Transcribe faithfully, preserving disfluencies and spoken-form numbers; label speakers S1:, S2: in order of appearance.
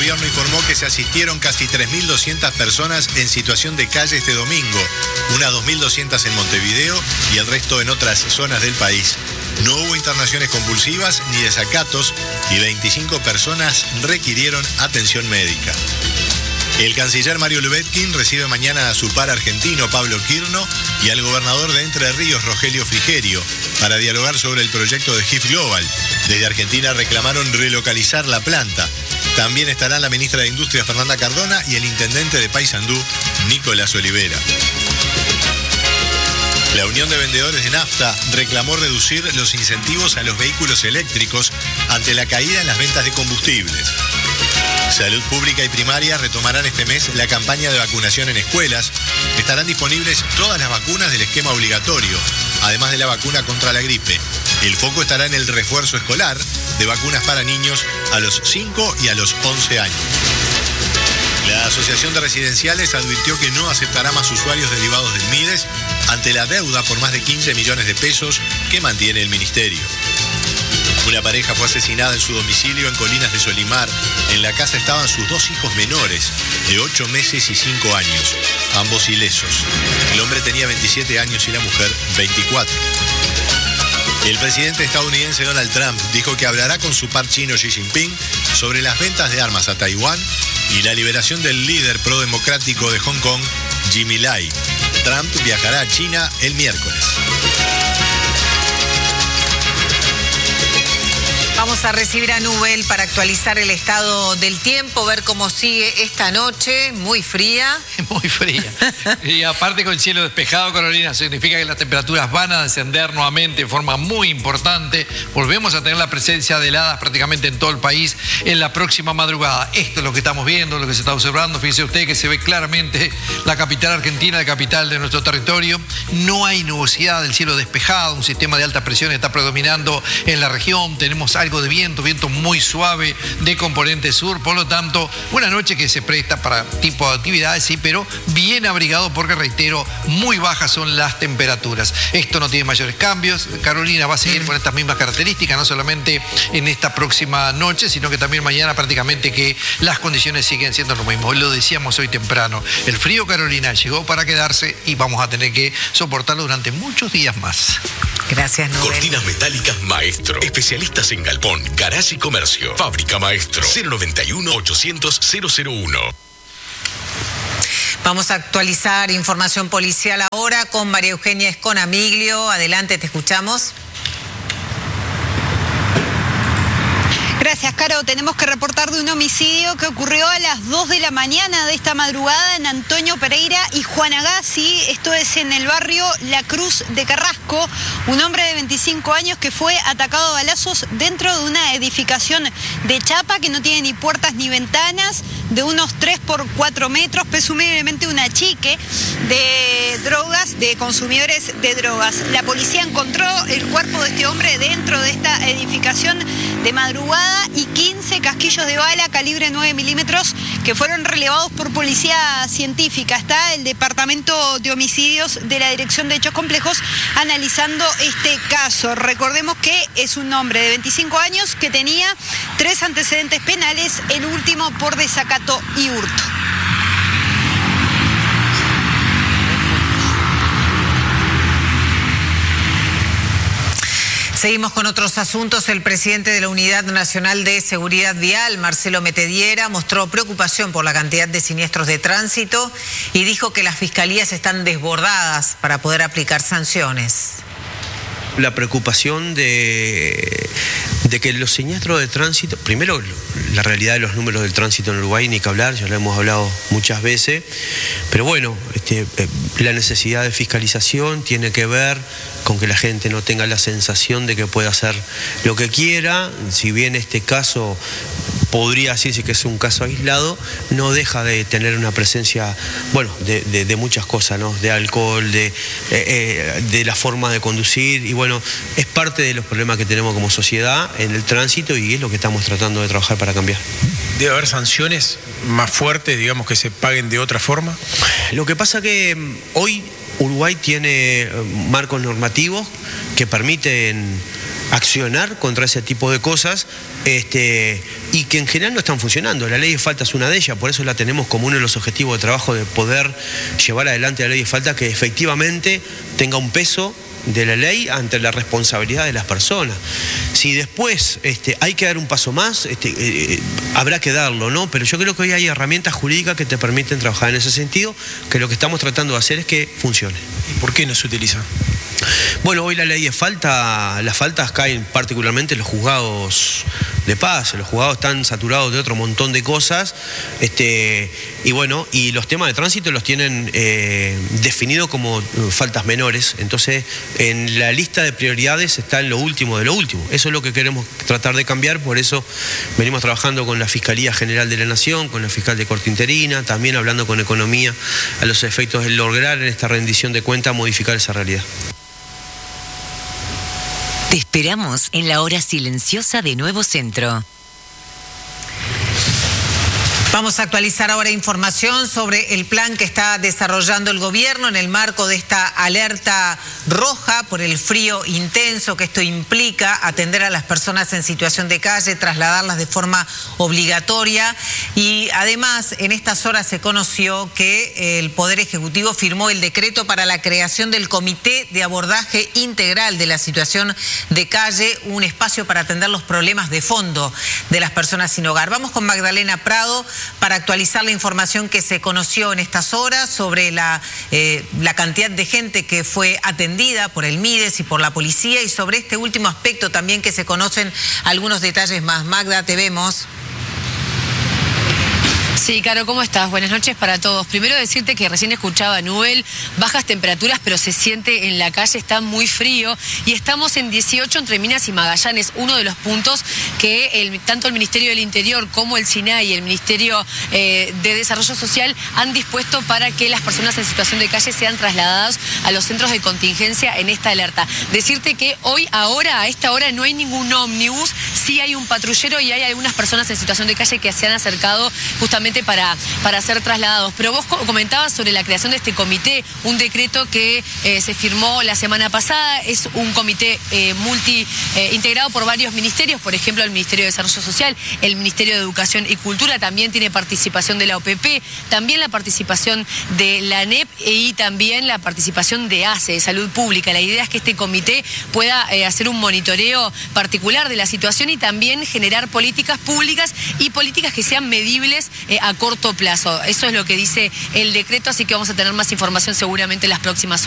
S1: gobierno informó que se asistieron casi tres mil doscientas personas en situación de calle este domingo, unas dos mil doscientas en Montevideo y el resto en otras zonas del país. No hubo internaciones convulsivas ni desacatos y veinticinco personas requirieron atención médica. El canciller Mario Lubetkin recibe mañana a su par argentino Pablo Quirno y al gobernador de Entre Ríos Rogelio Frigerio para dialogar sobre el proyecto de G I F Global. Desde Argentina reclamaron relocalizar la planta. También estarán la ministra de Industria Fernanda Cardona y el intendente de Paysandú Nicolás Olivera. La Unión de Vendedores de Nafta reclamó reducir los incentivos a los vehículos eléctricos ante la caída en las ventas de combustibles. Salud Pública y Primaria retomarán este mes la campaña de vacunación en escuelas. Estarán disponibles todas las vacunas del esquema obligatorio, además de la vacuna contra la gripe. El foco estará en el refuerzo escolar de vacunas para niños a los cinco y a los once años. La Asociación de Residenciales advirtió que no aceptará más usuarios derivados del MIDES ante la deuda por más de quince millones de pesos que mantiene el ministerio. Una pareja fue asesinada en su domicilio en Colinas de Solimar. En la casa estaban sus dos hijos menores, de ocho meses y cinco años, ambos ilesos. El hombre tenía veintisiete años y la mujer veinticuatro. El presidente estadounidense Donald Trump dijo que hablará con su par chino Xi Jinping sobre las ventas de armas a Taiwán y la liberación del líder prodemocrático de Hong Kong, Jimmy Lai. Trump viajará a China el miércoles.
S2: Vamos a recibir a Nubel para actualizar el estado del tiempo, ver cómo sigue esta noche, muy fría.
S3: Muy fría. Y aparte con el cielo despejado, Carolina, significa que las temperaturas van a descender nuevamente de forma muy importante. Volvemos a tener la presencia de heladas prácticamente en todo el país en la próxima madrugada. Esto es lo que estamos viendo, lo que se está observando. Fíjese usted que se ve claramente la capital argentina, la capital de nuestro territorio. No hay nubosidad, del cielo despejado, un sistema de alta presión está predominando en la región. Tenemos algo de viento, viento muy suave de componente sur, por lo tanto, una noche que se presta para tipo de actividades, sí, pero bien abrigado porque, reitero, muy bajas son las temperaturas. Esto no tiene mayores cambios. Carolina va a seguir con estas mismas características, no solamente en esta próxima noche, sino que también mañana prácticamente que las condiciones siguen siendo lo mismo. Lo decíamos hoy temprano, el frío, Carolina, llegó para quedarse y vamos a tener que soportarlo durante muchos días más.
S2: Gracias, Nubel.
S4: Cortinas metálicas Maestro. Especialistas en galpón, garage y comercio. Fábrica Maestro. cero noventa y uno, ochocientos, cero cero uno.
S2: Vamos a actualizar información policial ahora con María Eugenia Esconamiglio. Adelante, te escuchamos.
S5: Gracias, Caro. Tenemos que reportar de un homicidio que ocurrió a las dos de la mañana de esta madrugada en Antonio Pereira y Juan Agassi. Esto es en el barrio La Cruz de Carrasco. Un hombre de veinticinco años que fue atacado a balazos dentro de una edificación de chapa que no tiene ni puertas ni ventanas, de unos tres por cuatro metros, presumiblemente una chique de drogas, de consumidores de drogas. La policía encontró el cuerpo de este hombre dentro de esta edificación de madrugada y quince casquillos de bala calibre nueve milímetros que fueron relevados por policía científica. Está el Departamento de Homicidios de la Dirección de Hechos Complejos analizando este caso. Recordemos que es un hombre de veinticinco años que tenía tres antecedentes penales, el último por desacato y hurto.
S2: Seguimos con otros asuntos. El presidente de la Unidad Nacional de Seguridad Vial, Marcelo Metediera, mostró preocupación por la cantidad de siniestros de tránsito y dijo que las fiscalías están desbordadas para poder aplicar sanciones.
S6: La preocupación de, de que los siniestros de tránsito, primero la realidad de los números del tránsito en Uruguay, ni que hablar, ya lo hemos hablado muchas veces, pero bueno, este, la necesidad de fiscalización tiene que ver con que la gente no tenga la sensación de que puede hacer lo que quiera. Si bien este caso podría decirse que es un caso aislado, no deja de tener una presencia, bueno, de, de, de muchas cosas, ¿no? De alcohol, de, eh, de la forma de conducir, y bueno, es parte de los problemas que tenemos como sociedad en el tránsito y es lo que estamos tratando de trabajar para cambiar.
S7: ¿Debe haber sanciones más fuertes, digamos, que se paguen de otra forma?
S6: Lo que pasa que hoy Uruguay tiene marcos normativos que permiten accionar contra ese tipo de cosas, este, y que en general no están funcionando. La ley de falta es una de ellas, por eso la tenemos como uno de los objetivos de trabajo, de poder llevar adelante la ley de falta, que efectivamente tenga un peso de la ley ante la responsabilidad de las personas. Si después este, hay que dar un paso más, este, eh, habrá que darlo, ¿no? Pero yo creo que hoy hay herramientas jurídicas que te permiten trabajar en ese sentido, que lo que estamos tratando de hacer es que funcione.
S7: ¿Y por qué no se utiliza?
S6: Bueno, hoy la ley de falta, las faltas caen particularmente en los juzgados de paz. Los juzgados están saturados de otro montón de cosas, este, y bueno, y los temas de tránsito los tienen eh, definidos como faltas menores. Entonces, en la lista de prioridades está en lo último de lo último. Eso es lo que queremos tratar de cambiar, por eso venimos trabajando con la Fiscalía General de la Nación, con la Fiscal de Corte Interina, también hablando con Economía a los efectos de lograr en esta rendición de cuentas modificar esa realidad.
S8: Te esperamos en la hora silenciosa de Nuevo Centro.
S2: Vamos a actualizar ahora información sobre el plan que está desarrollando el gobierno en el marco de esta alerta roja por el frío intenso que esto implica, atender a las personas en situación de calle, trasladarlas de forma obligatoria, y además en estas horas se conoció que el Poder Ejecutivo firmó el decreto para la creación del Comité de Abordaje Integral de la Situación de Calle, un espacio para atender los problemas de fondo de las personas sin hogar. Vamos con Magdalena Prado para actualizar la información que se conoció en estas horas sobre la, eh, la cantidad de gente que fue atendida por el MIDES y por la policía, y sobre este último aspecto también que se conocen algunos detalles más. Magda, te vemos.
S9: Sí, Caro, ¿cómo estás? Buenas noches para todos. Primero decirte que recién escuchaba a Nubel, bajas temperaturas, pero se siente en la calle, está muy frío, y estamos en dieciocho entre Minas y Magallanes, uno de los puntos que el, tanto el Ministerio del Interior como el SINAI y el Ministerio eh, de Desarrollo Social han dispuesto para que las personas en situación de calle sean trasladadas a los centros de contingencia en esta alerta. Decirte que hoy, ahora, a esta hora, no hay ningún ómnibus, sí hay un patrullero y hay algunas personas en situación de calle que se han acercado justamente Para, para ser trasladados. Pero vos comentabas sobre la creación de este comité, un decreto que eh, se firmó la semana pasada. Es un comité eh, multi eh, integrado por varios ministerios, por ejemplo el Ministerio de Desarrollo Social, el Ministerio de Educación y Cultura, también tiene participación de la O P P, también la participación de la ANEP y también la participación de ACE, de Salud Pública. La idea es que este comité pueda eh, hacer un monitoreo particular de la situación y también generar políticas públicas y políticas que sean medibles eh, a corto plazo. Eso es lo que dice el decreto, así que vamos a tener más información seguramente en las próximas horas.